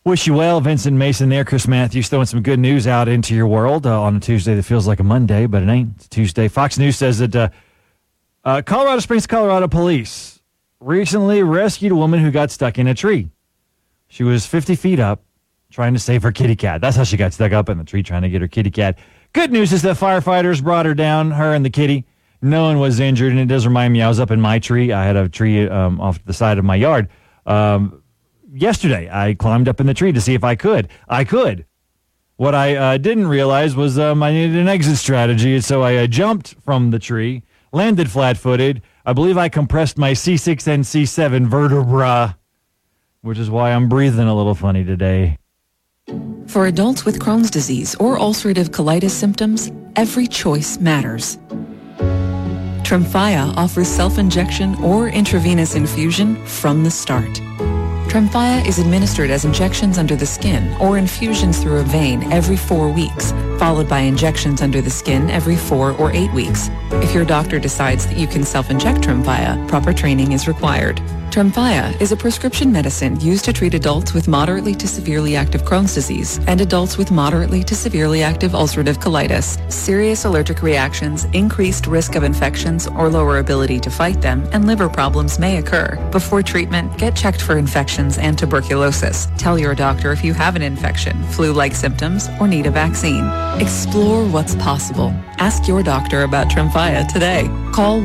Wish you well, Vincent Mason there. Chris Matthews throwing some good news out into your world on a Tuesday that feels like a Monday, but it ain't. It's Tuesday. Fox News says that Colorado Springs, Colorado police recently rescued a woman who got stuck in a tree. She was 50 feet up trying to save her kitty cat. That's how she got stuck up in the tree, trying to get her kitty cat. Good news is that firefighters brought her down, her and the kitty. No one was injured, and it does remind me, I was up in my tree. I had a tree off the side of my yard. Yesterday, I climbed up in the tree to see if I could. I could. What I didn't realize was I needed an exit strategy, and so I jumped from the tree, landed flat-footed. I believe I compressed my C6 and C7 vertebra, which is why I'm breathing a little funny today. For adults with Crohn's disease or ulcerative colitis symptoms, every choice matters. Tremfya offers self-injection or intravenous infusion from the start. Tremfya is administered as injections under the skin or infusions through a vein every 4 weeks, followed by injections under the skin every 4 or 8 weeks. If your doctor decides that you can self-inject Tremfya, proper training is required. Tremfya is a prescription medicine used to treat adults with moderately to severely active Crohn's disease and adults with moderately to severely active ulcerative colitis. Serious allergic reactions, increased risk of infections or lower ability to fight them, and liver problems may occur. Before treatment, get checked for infections and tuberculosis. Tell your doctor if you have an infection, flu-like symptoms, or need a vaccine. Explore what's possible. Ask your doctor about Tremfya today. Call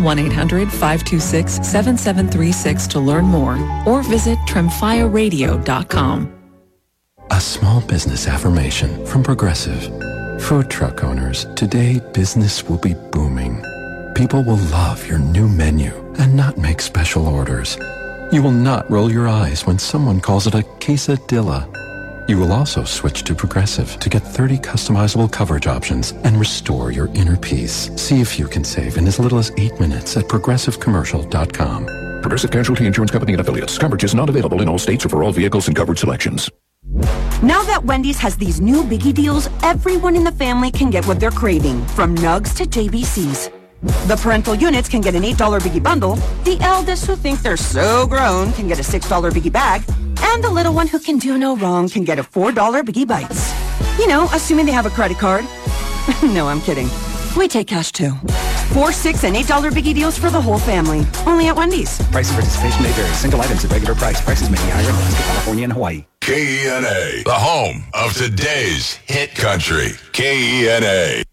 1-800-526-7736 to learn more or visit TremfyaRadio.com. A small business affirmation from Progressive. Food truck owners, today business will be booming. People will love your new menu and not make special orders. You will not roll your eyes when someone calls it a quesadilla. You will also switch to Progressive to get 30 customizable coverage options and restore your inner peace. See if you can save in as little as 8 minutes at ProgressiveCommercial.com. Progressive Casualty Insurance Company and Affiliates. Coverage is not available in all states or for all vehicles and coverage selections. Now that Wendy's has these new biggie deals, everyone in the family can get what they're craving, from nugs to JBCs. The parental units can get an $8 biggie bundle. The eldest who think they're so grown can get a $6 biggie bag. And the little one who can do no wrong can get a $4 biggie bites. You know, assuming they have a credit card. No, I'm kidding. We take cash too. 4, 6, and $8 biggie deals for the whole family. Only at Wendy's. Price and participation may vary. Single items at regular price. Prices may be higher in Alaska, California, and Hawaii. KENA, the home of today's hit country. KENA.